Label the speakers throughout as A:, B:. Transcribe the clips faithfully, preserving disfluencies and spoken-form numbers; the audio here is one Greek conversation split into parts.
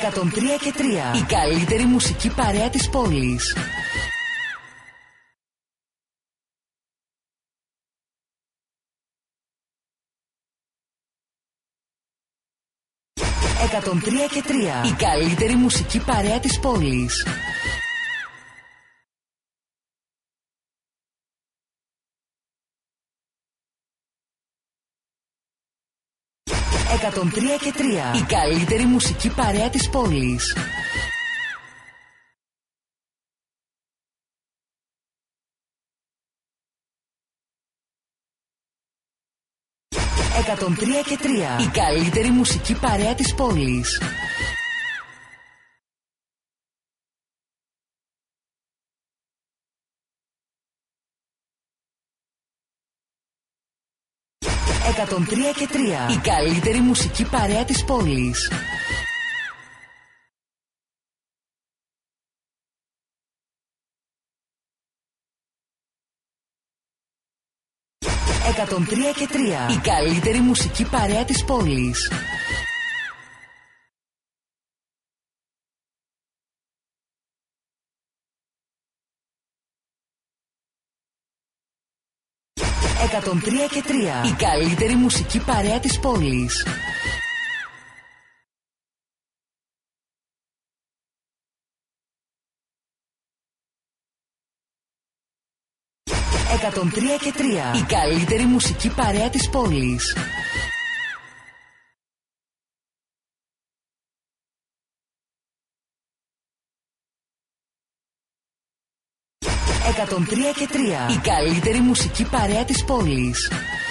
A: εκατόν τρία και τρία. Η καλύτερη μουσική παρέα της πόλης. εκατόν τρία και τρία. Η καλύτερη μουσική παρέα της πόλης. εκατόν τρία και τρία. Η καλύτερη μουσική παρέα της πόλης. εκατόν τρία και τρία. Η καλύτερη μουσική παρέα της πόλης. εκατόν τρία και τρία. Η καλύτερη μουσική παρέα της πόλης. εκατόν τρία και τρία. Η καλύτερη μουσική παρέα της πόλης. εκατόν τρία και τρία. Η καλύτερη μουσική παρέα της πόλης. εκατόν τρία και τρία. Η καλύτερη μουσική παρέα της πόλης. εκατόν τρία και τρία. Η καλύτερη μουσική παρέα της πόλης.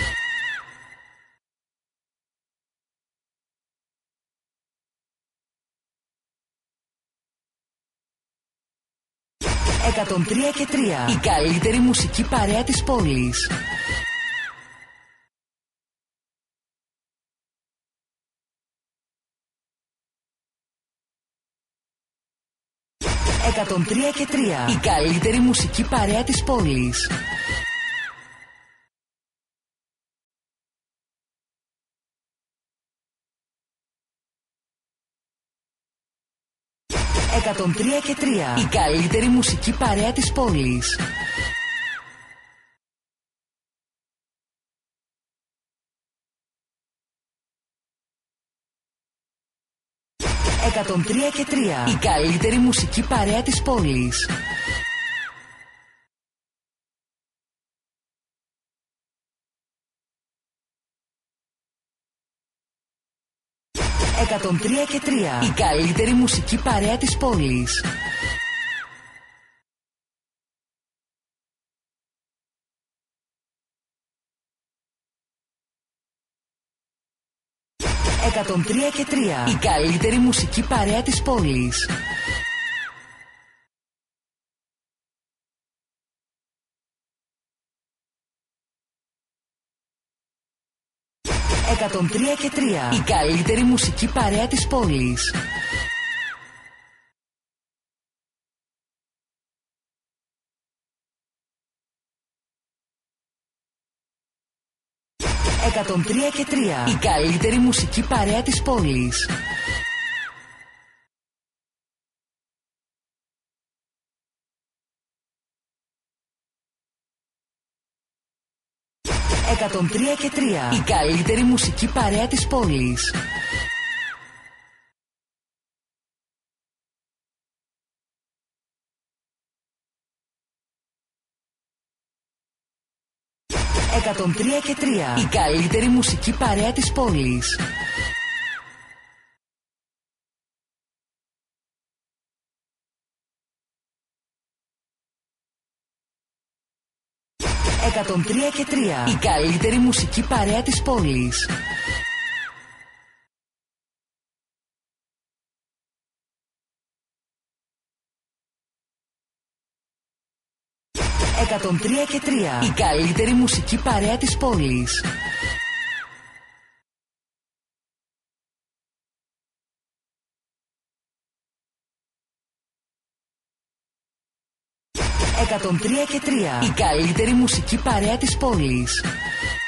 A: εκατόν τρία και τρία. Η καλύτερη μουσική παρέα της πόλης. εκατόν τρία και τρία. Η καλύτερη μουσική παρέα της πόλης. εκατόν τρία και τρία. Η καλύτερη μουσική παρέα της πόλης. εκατόν τρία και τρία. Η καλύτερη μουσική παρέα της πόλης. εκατόν τρία και τρία. Η καλύτερη μουσική παρέα της πόλης. εκατόν τρία και τρία. Η καλύτερη μουσική παρέα της πόλης. εκατόν τρία και τρία. Η καλύτερη μουσική παρέα της πόλης. εκατόν τρία και τρία. Η καλύτερη μουσική παρέα της πόλης. εκατόν τρία και τρία. Η καλύτερη μουσική παρέα της πόλης. εκατόν τρία και τρία. Η καλύτερη μουσική παρέα της πόλης. εκατόν τρία και τρία. Η καλύτερη μουσική παρέα της πόλης. εκατόν τρία και τρία. Η καλύτερη μουσική παρέα της πόλης. εκατόν τρία και τρία. Η καλύτερη μουσική παρέα της πόλης.